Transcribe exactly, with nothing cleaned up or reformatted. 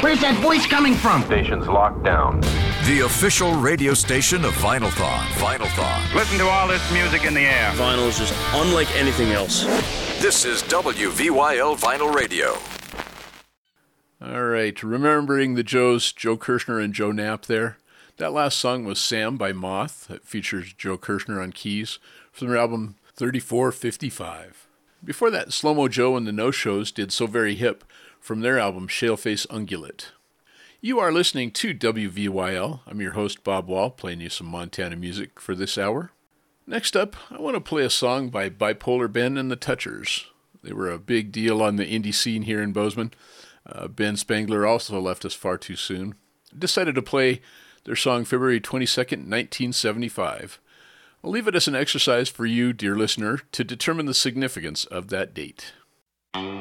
Where's that voice coming from? Station's locked down. The official radio station of Vinyl Thought. Vinyl Thought. Listen to all this music in the air. Vinyl is just unlike anything else. This is W V Y L Vinyl Radio. All right, remembering the Joes, Joe Kirshner and Joe Knapp there. That last song was Sam by Moth. It features Joe Kirshner on keys from their album thirty-four fifty-five. Before that, Slow-Mo Joe and the No-Shows did So Very Hip from their album Shaleface Ungulate. You are listening to W V Y L. I'm your host, Bob Wall, playing you some Montana music for this hour. Next up, I want to play a song by Bipolar Ben and the Touchers. They were a big deal on the indie scene here in Bozeman. Uh, Ben Spangler also left us far too soon. Decided to play their song February twenty-second, nineteen seventy-five. I'll leave it as an exercise for you, dear listener, to determine the significance of that date.